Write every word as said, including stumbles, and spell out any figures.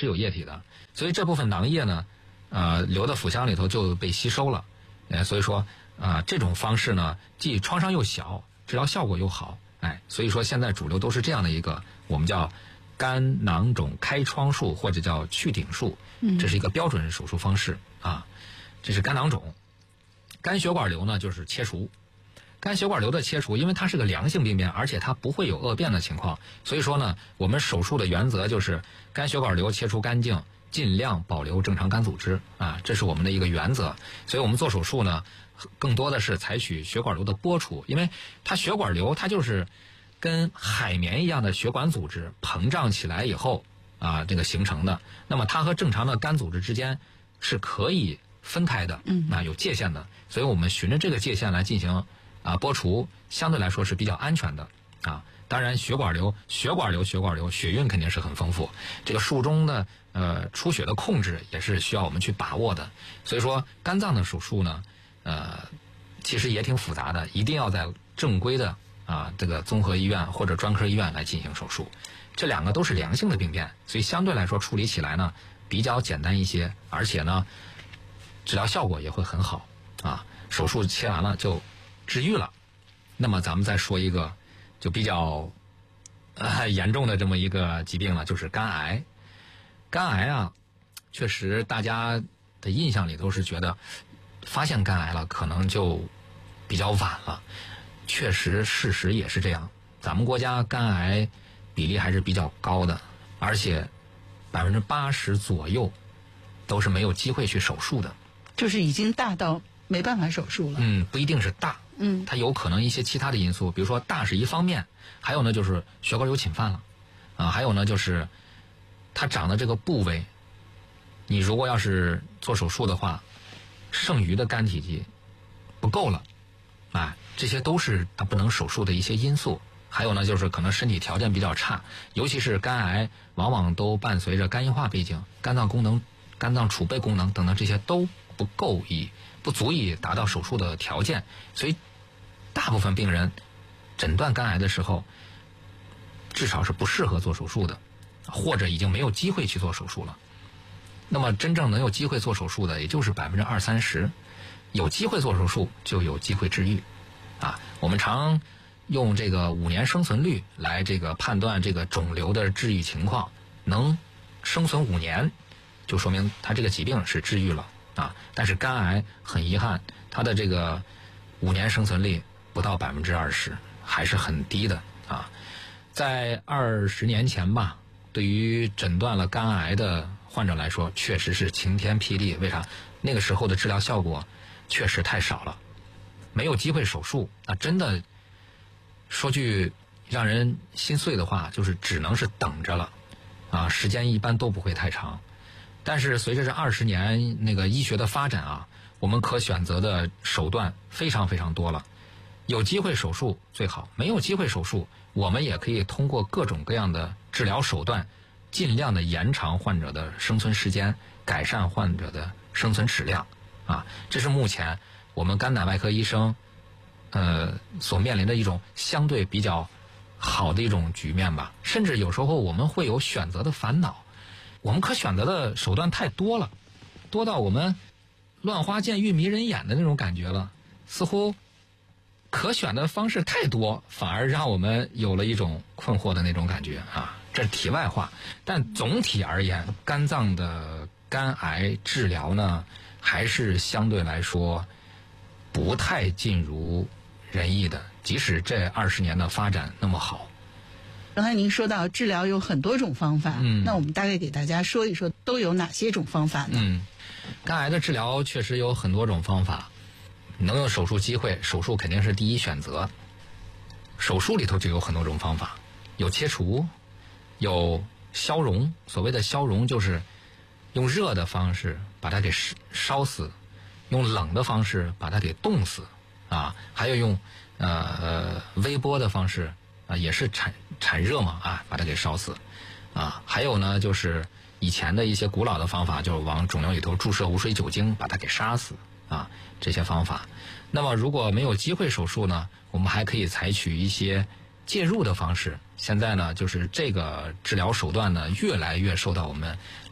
是有液体的，所以这部分囊液呢，呃，流到腹腔里头就被吸收了。呃，所以说啊、呃，这种方式呢，既创伤又小，治疗效果又好，哎，所以说现在主流都是这样的一个我们叫肝囊肿开创术或者叫去顶术，这是一个标准手术方式啊。这是肝囊肿。肝血管瘤呢，就是切除。肝血管瘤的切除，因为它是个良性病变，而且它不会有恶变的情况，所以说呢，我们手术的原则就是肝血管瘤切除干净，尽量保留正常肝组织啊，这是我们的一个原则。所以我们做手术呢，更多的是采取血管瘤的剥除，因为它血管瘤它就是跟海绵一样的血管组织膨胀起来以后啊，这个形成的。那么它和正常的肝组织之间是可以分开的，嗯，啊，有界限的，所以我们循着这个界限来进行啊剥除，相对来说是比较安全的啊。当然，血管瘤、血管瘤、血管瘤，血运肯定是很丰富。这个术中的呃出血的控制也是需要我们去把握的。所以说，肝脏的手术呢，呃，其实也挺复杂的，一定要在正规的啊这个综合医院或者专科医院来进行手术。这两个都是良性的病变，所以相对来说处理起来呢比较简单一些，而且呢治疗效果也会很好啊。手术切完了就治愈了。那么咱们再说一个就比较呃严重的这么一个疾病了，就是肝癌。肝癌啊，确实大家的印象里头是觉得发现肝癌了可能就比较晚了，确实事实也是这样。咱们国家肝癌比例还是比较高的，而且百分之八十左右都是没有机会去手术的， 就是已经大到没办法手术了。 嗯，不一定是大，嗯，它有可能一些其他的因素，比如说大是一方面，还有呢就是血管有侵犯了，啊，还有呢就是它长的这个部位，你如果要是做手术的话，剩余的肝体积不够了，啊，这些都是它不能手术的一些因素。还有呢，就是可能身体条件比较差，尤其是肝癌，往往都伴随着肝硬化背景，肝脏功能、肝脏储备功能等等这些都不够以不足以达到手术的条件，所以大部分病人诊断肝癌的时候，至少是不适合做手术的，或者已经没有机会去做手术了。那么真正能有机会做手术的，也就是百分之二三十，有机会做手术就有机会治愈，啊，我们常用这个五年生存率来这个判断这个肿瘤的治愈情况，能生存五年，就说明它这个疾病是治愈了啊。但是肝癌很遗憾，它的这个五年生存率不到百分之二十，还是很低的啊。在二十年前吧，对于诊断了肝癌的患者来说，确实是晴天霹雳。为啥？那个时候的治疗效果确实太少了，没有机会手术，那真的。说句让人心碎的话，就是只能是等着了，啊，时间一般都不会太长。但是随着这二十年那个医学的发展啊，我们可选择的手段非常非常多了。有机会手术最好，没有机会手术，我们也可以通过各种各样的治疗手段，尽量的延长患者的生存时间，改善患者的生存质量，啊，这是目前我们肝胆外科医生。呃，所面临的一种相对比较好的一种局面吧，甚至有时候我们会有选择的烦恼，我们可选择的手段太多了，多到我们乱花渐欲迷人眼的那种感觉了，似乎可选的方式太多，反而让我们有了一种困惑的那种感觉啊。这是题外话，但总体而言，肝脏的肝癌治疗呢，还是相对来说不太尽如人意的，即使这二十年的发展那么好。 刚才您说到治疗有很多种方法，嗯，那我们大概给大家说一说都有哪些种方法呢？ 嗯，肝癌的治疗确实有很多种方法，能有手术机会，手术肯定是第一选择。手术里头就有很多种方法，有切除，有消融。所谓的消融就是用热的方式把它给烧死，用冷的方式把它给冻死。啊，还有用呃微波的方式啊，也是产产热嘛啊，把它给烧死啊。还有呢，就是以前的一些古老的方法，就是往肿瘤里头注射无水酒精，把它给杀死啊，这些方法。那么如果没有机会手术呢，我们还可以采取一些介入的方式。现在呢，就是这个治疗手段呢，越来越受到我们